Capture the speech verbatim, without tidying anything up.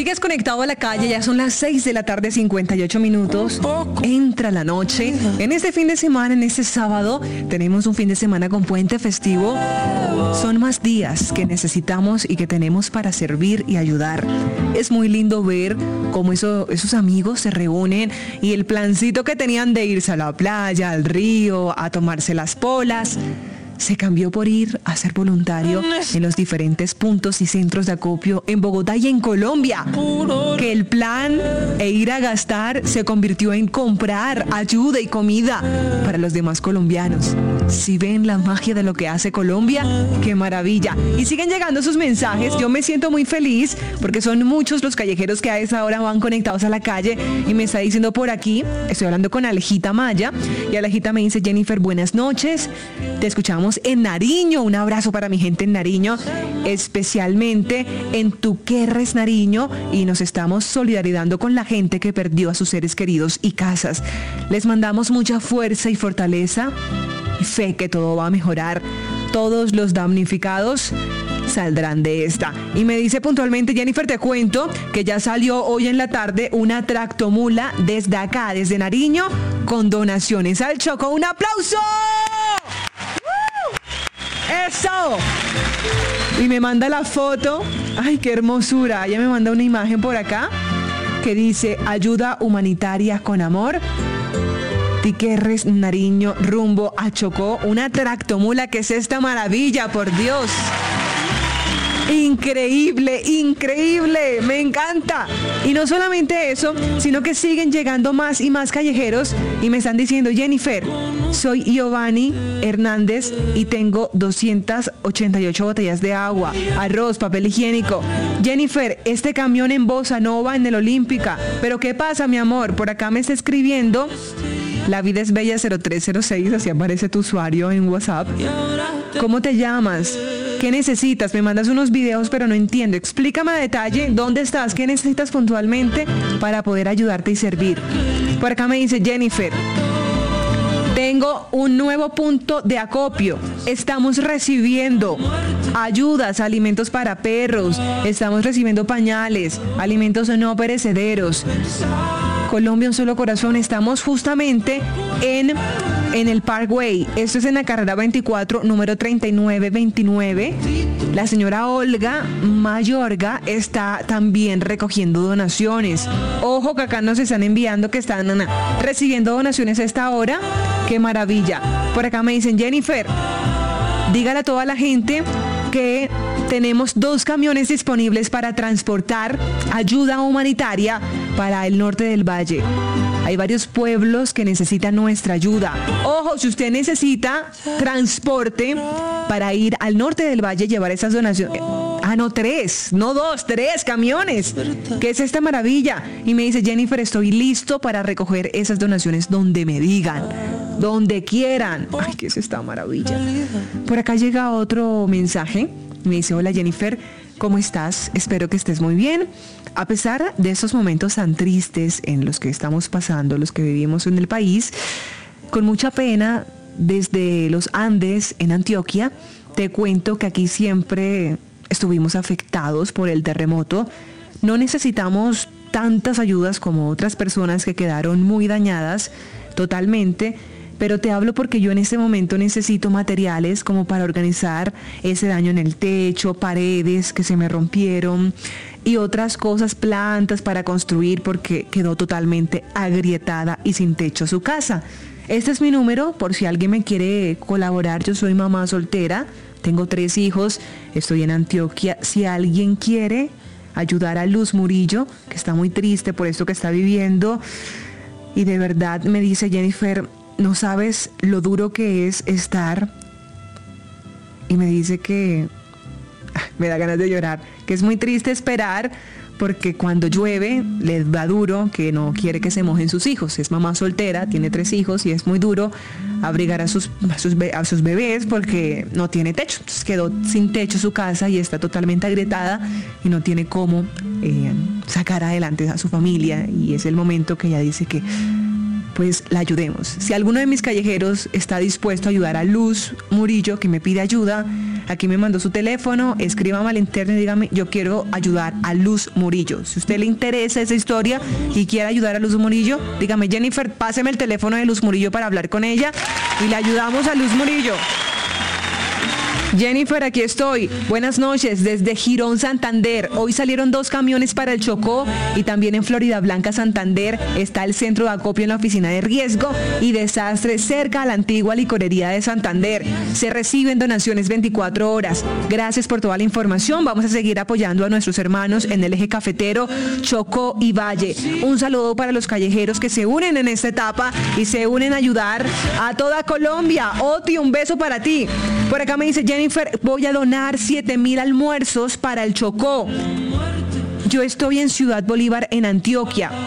Sigues conectado a la calle, ya son las seis de la tarde, cincuenta y ocho minutos. Entra la noche. En este fin de semana, en este sábado, tenemos un fin de semana con puente festivo. Son más días que necesitamos y que tenemos para servir y ayudar. Es muy lindo ver cómo eso, esos amigos se reúnen y el plancito que tenían de irse a la playa, al río, a tomarse las polas, se cambió por ir a ser voluntario en los diferentes puntos y centros de acopio en Bogotá y en Colombia. Que el plan e ir a gastar se convirtió en comprar ayuda y comida para los demás colombianos. Si ven la magia de lo que hace Colombia, qué maravilla. Y siguen llegando sus mensajes. Yo me siento muy feliz porque son muchos los callejeros que a esa hora van conectados a la calle y me está diciendo por aquí, estoy hablando con Alejita Maya y Alejita me dice: Jennifer, buenas noches, te escuchamos en Nariño. Un abrazo para mi gente en Nariño, especialmente en Tuquerres, Nariño, y nos estamos solidarizando con la gente que perdió a sus seres queridos y casas. Les mandamos mucha fuerza y fortaleza y fe que todo va a mejorar. Todos los damnificados saldrán de esta. Y me dice puntualmente: Jennifer, te cuento que ya salió hoy en la tarde una tractomula desde acá, desde Nariño, con donaciones al Chocó. ¡Un aplauso! ¡Eso! Y me manda la foto. ¡Ay, qué hermosura! Ella me manda una imagen por acá que dice: ayuda humanitaria con amor, Tuquerres, Nariño, rumbo a Chocó. Una tractomula. ¿Qué es esta maravilla? Por Dios. Increíble, increíble, me encanta. Y no solamente eso, sino que siguen llegando más y más callejeros y me están diciendo: Jennifer, soy Giovanni Hernández y tengo doscientas ochenta y ocho botellas de agua, arroz, papel higiénico. Jennifer, este camión en Bossa Nova, en el Olímpica. Pero ¿qué pasa, mi amor? Por acá me está escribiendo La Vida es Bella cero tres cero seis, así aparece tu usuario en WhatsApp. ¿Cómo te llamas? ¿Qué necesitas? Me mandas unos videos, pero no entiendo. Explícame a detalle dónde estás, qué necesitas puntualmente para poder ayudarte y servir. Por acá me dice: Jennifer, tengo un nuevo punto de acopio. Estamos recibiendo ayudas, alimentos para perros. Estamos recibiendo pañales, alimentos no perecederos. Colombia, un solo corazón. Estamos justamente en, en el Parkway. Esto es en la carrera veinticuatro, número treinta y nueve veintinueve. La señora Olga Mayorga está también recogiendo donaciones. Ojo que acá nos están enviando que están recibiendo donaciones a esta hora. ¡Qué maravilla! Por acá me dicen: Jennifer, dígale a toda la gente que tenemos dos camiones disponibles para transportar ayuda humanitaria para el norte del valle. Hay varios pueblos que necesitan nuestra ayuda. Ojo, si usted necesita transporte para ir al norte del valle, llevar esas donaciones. Ah, no, tres, no dos, tres camiones. ¿Qué es esta maravilla? Y me dice: Jennifer, estoy listo para recoger esas donaciones donde me digan, donde quieran. Ay, ¿qué es esta maravilla? Por acá llega otro mensaje. Me dice: hola, Jennifer, ¿cómo estás? Espero que estés muy bien. A pesar de esos momentos tan tristes en los que estamos pasando, los que vivimos en el país, con mucha pena, desde los Andes, en Antioquia, te cuento que aquí siempre estuvimos afectados por el terremoto. No necesitamos tantas ayudas como otras personas que quedaron muy dañadas totalmente, pero te hablo porque yo en este momento necesito materiales como para organizar ese daño en el techo, paredes que se me rompieron y otras cosas, plantas para construir, porque quedó totalmente agrietada y sin techo su casa. Este es mi número por si alguien me quiere colaborar. Yo soy mamá soltera, tengo tres hijos, estoy en Antioquia. Si alguien quiere ayudar a Luz Murillo, que está muy triste por esto que está viviendo, y de verdad me dice: Jennifer, no sabes lo duro que es estar, y me dice que me da ganas de llorar, que es muy triste esperar porque cuando llueve les da duro, que no quiere que se mojen sus hijos. Es mamá soltera, tiene tres hijos y es muy duro abrigar a sus, a sus, a sus bebés porque no tiene techo. Entonces quedó sin techo su casa y está totalmente agrietada y no tiene cómo eh, sacar adelante a su familia, y es el momento que ella dice que pues la ayudemos. Si alguno de mis callejeros está dispuesto a ayudar a Luz Murillo, que me pide ayuda, Aquí me mandó su teléfono, escríbame al interno y dígame, yo quiero ayudar a Luz Murillo. Si a usted le interesa esa historia y quiere ayudar a Luz Murillo, dígame, Jennifer, páseme el teléfono de Luz Murillo para hablar con ella y le ayudamos a Luz Murillo. Jennifer, aquí estoy. Buenas noches, desde Girón, Santander. Hoy salieron dos camiones para el Chocó y también en Florida Blanca, Santander, está el centro de acopio en la oficina de riesgo y desastre cerca a la antigua licorería de Santander. Se reciben donaciones veinticuatro horas. Gracias por toda la información. Vamos a seguir apoyando a nuestros hermanos en el eje cafetero, Chocó y Valle. Un saludo para los callejeros que se unen en esta etapa y se unen a ayudar a toda Colombia. Oti, un beso para ti. Por acá me dice Jennifer, voy a donar siete mil almuerzos para el Chocó. Yo estoy en Ciudad Bolívar, en Antioquia.